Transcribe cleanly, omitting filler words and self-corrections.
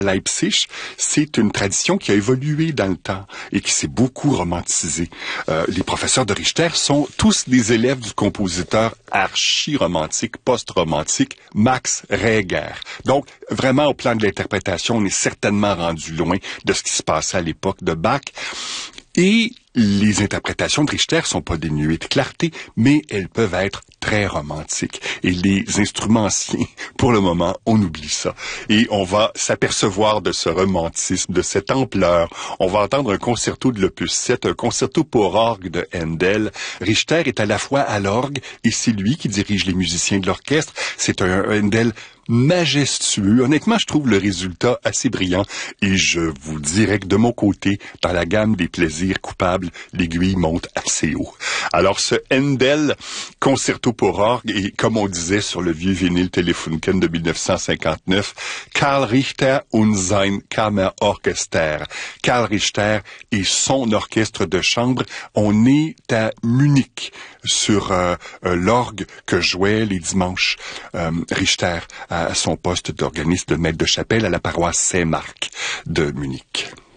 Leipzig, c'est une tradition qui a évolué dans le temps et qui s'est beaucoup romantisée. Les professeurs de Richter sont tous des élèves du compositeur archi-romantique, post-romantique, Max Reger. Donc, vraiment, au plan de l'interprétation, on est certainement rendu loin de ce qui se passait à l'époque de Bach. Et les interprétations de Richter sont pas dénuées de clarté, mais elles peuvent être très romantiques. Et les instruments anciens, pour le moment, on oublie ça. Et on va s'apercevoir de ce romantisme, de cette ampleur. On va entendre un concerto de l'opus 7, un concerto pour orgue de Handel. Richter est à la fois à l'orgue et c'est lui qui dirige les musiciens de l'orchestre. C'est un Handel majestueux. Honnêtement, je trouve le résultat assez brillant et je vous dirais que de mon côté, dans la gamme des plaisirs coupables, l'aiguille monte assez haut. Alors ce Handel, concerto pour orgue, et comme on disait sur le vieux vinyle Telefunken de 1959, Karl Richter und sein Kammerorchester. Karl Richter et son orchestre de chambre. On est à Munich sur l'orgue que jouait les dimanches Richter à son poste d'organiste de maître de chapelle à la paroisse Saint-Marc de Munich.